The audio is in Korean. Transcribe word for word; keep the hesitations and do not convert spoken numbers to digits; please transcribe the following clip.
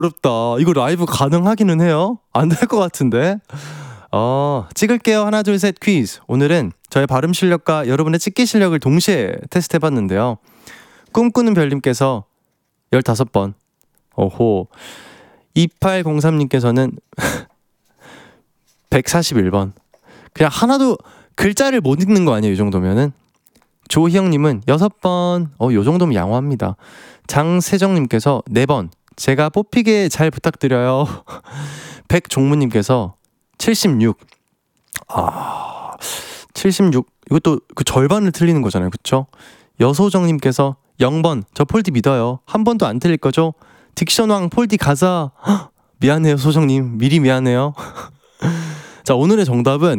어렵다. 이거 라이브 가능하기는 해요? 안 될 것 같은데. 어, 찍을게요. 하나 둘 셋 퀴즈. 오늘은 저의 발음 실력과 여러분의 찍기 실력을 동시에 테스트해봤는데요. 꿈꾸는 별님께서 열다섯 번. 오호. 이팔공삼 님께서는 백사십일 번. 그냥 하나도 글자를 못 읽는 거 아니에요, 이 정도면은. 조희영님은 여섯 번. 어, 요 정도면 양호합니다. 장세정님께서 네 번. 제가 뽑히게 잘 부탁드려요. 백종무님께서 칠십육. 아, 칠십육. 이것도 그 절반을 틀리는 거잖아요, 그쵸? 여소정님께서 영 번. 저 폴디 믿어요. 한 번도 안 틀릴 거죠? 딕션왕 폴디 가자. 헉, 미안해요, 소정님. 미리 미안해요. 자, 오늘의 정답은